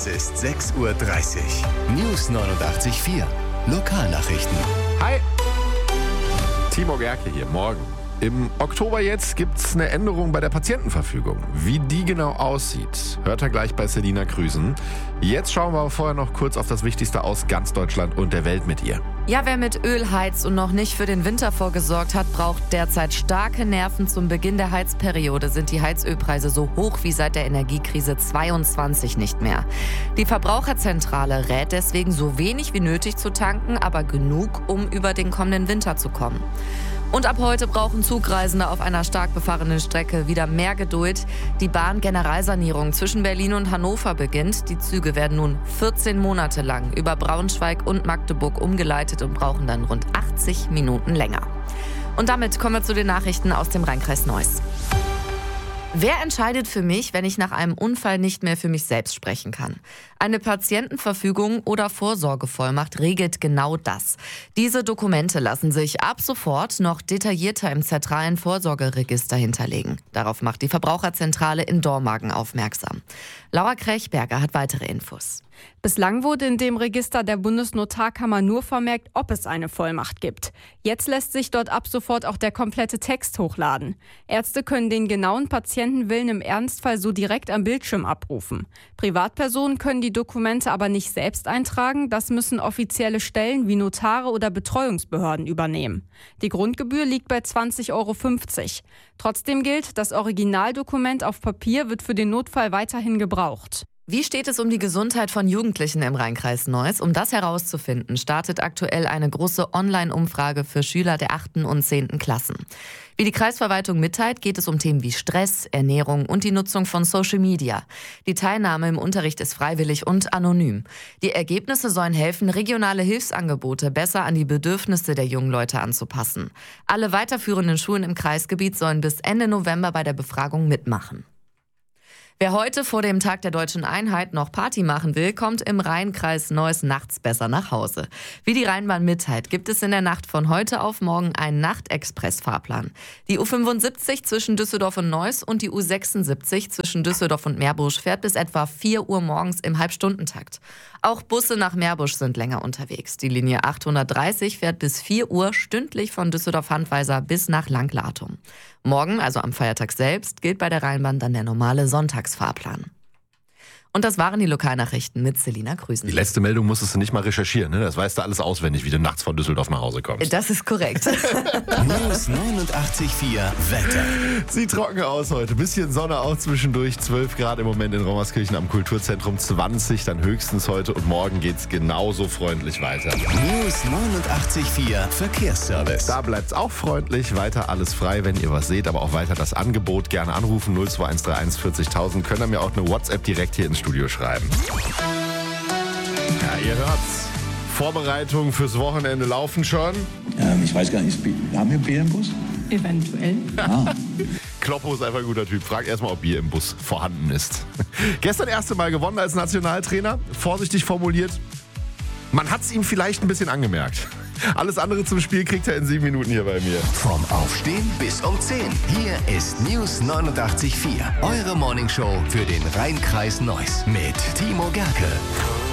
Es ist 6:30 Uhr. News 89.4. Lokalnachrichten. Hi, Timo Gerke hier, morgen. Im Oktober jetzt gibt's eine Änderung bei der Patientenverfügung. Wie die genau aussieht, hört ihr gleich bei Selina Krüsen. Jetzt schauen wir aber vorher noch kurz auf das Wichtigste aus ganz Deutschland und der Welt mit ihr. Ja, wer mit Öl heizt und noch nicht für den Winter vorgesorgt hat, braucht derzeit starke Nerven. Zum Beginn der Heizperiode sind die Heizölpreise so hoch wie seit der Energiekrise 22 nicht mehr. Die Verbraucherzentrale rät deswegen, so wenig wie nötig zu tanken, aber genug, um über den kommenden Winter zu kommen. Und ab heute brauchen Zugreisende auf einer stark befahrenen Strecke wieder mehr Geduld. Die Bahn-Generalsanierung zwischen Berlin und Hannover beginnt. Die Züge werden nun 14 Monate lang über Braunschweig und Magdeburg umgeleitet und brauchen dann rund 80 Minuten länger. Und damit kommen wir zu den Nachrichten aus dem Rheinkreis Neuss. Wer entscheidet für mich, wenn ich nach einem Unfall nicht mehr für mich selbst sprechen kann? Eine Patientenverfügung oder Vorsorgevollmacht regelt genau das. Diese Dokumente lassen sich ab sofort noch detaillierter im zentralen Vorsorgeregister hinterlegen. Darauf macht die Verbraucherzentrale in Dormagen aufmerksam. Laura Krechberger hat weitere Infos. Bislang wurde in dem Register der Bundesnotarkammer nur vermerkt, ob es eine Vollmacht gibt. Jetzt lässt sich dort ab sofort auch der komplette Text hochladen. Ärzte können den genauen Patientenwillen im Ernstfall so direkt am Bildschirm abrufen. Privatpersonen können die Dokumente aber nicht selbst eintragen. Das müssen offizielle Stellen wie Notare oder Betreuungsbehörden übernehmen. Die Grundgebühr liegt bei 20,50 €. Trotzdem gilt, das Originaldokument auf Papier wird für den Notfall weiterhin gebraucht. Wie steht es um die Gesundheit von Jugendlichen im Rheinkreis Neuss? Um das herauszufinden, startet aktuell eine große Online-Umfrage für Schüler der 8. und 10. Klassen. Wie die Kreisverwaltung mitteilt, geht es um Themen wie Stress, Ernährung und die Nutzung von Social Media. Die Teilnahme im Unterricht ist freiwillig und anonym. Die Ergebnisse sollen helfen, regionale Hilfsangebote besser an die Bedürfnisse der jungen Leute anzupassen. Alle weiterführenden Schulen im Kreisgebiet sollen bis Ende November bei der Befragung mitmachen. Wer heute vor dem Tag der Deutschen Einheit noch Party machen will, kommt im Rheinkreis Neuss nachts besser nach Hause. Wie die Rheinbahn mitteilt, gibt es in der Nacht von heute auf morgen einen Nachtexpress-Fahrplan. Die U75 zwischen Düsseldorf und Neuss und die U76 zwischen Düsseldorf und Meerbusch fährt bis etwa 4 Uhr morgens im Halbstundentakt. Auch Busse nach Meerbusch sind länger unterwegs. Die Linie 830 fährt bis 4 Uhr stündlich von Düsseldorf-Handweiser bis nach Langlatum. Morgen, also am Feiertag selbst, gilt bei der Rheinbahn dann der normale Sonntagsfahrplan. Und das waren die Lokalnachrichten mit Selina Krüsen. Die letzte Meldung musstest du nicht mal recherchieren, ne? Das weißt du alles auswendig, wie du nachts von Düsseldorf nach Hause kommst. Das ist korrekt. News 89.4 Wetter. Sieht trocken aus heute. Bisschen Sonne auch zwischendurch. 12 Grad im Moment in Rommerskirchen am Kulturzentrum. 20 dann höchstens heute. Und morgen geht's genauso freundlich weiter. News 89.4 Verkehrsservice. Da bleibt's auch freundlich. Weiter alles frei, wenn ihr was seht. Aber auch weiter das Angebot. Gerne anrufen. 02131 40.000. Könnt ihr mir auch eine WhatsApp direkt hier ins Studio schreiben. Ja, ihr hört's. Vorbereitungen fürs Wochenende laufen schon. Ich weiß gar nicht, haben wir Bier im Bus? Eventuell. Kloppo ist einfach ein guter Typ. Frag erstmal, ob Bier im Bus vorhanden ist. Gestern erste Mal gewonnen als Nationaltrainer. Vorsichtig formuliert. Man hat's ihm vielleicht ein bisschen angemerkt. Alles andere zum Spiel kriegt er in 7 Minuten hier bei mir. Vom Aufstehen bis um 10. Hier ist News 89.4. Eure Morningshow für den Rheinkreis Neuss mit Timo Gerke.